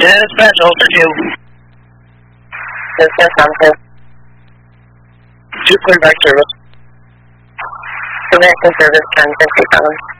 Dispatch, alter 2. Dispatch, Thompson. 2, clear back service. Clear back service, Thompson, 3000.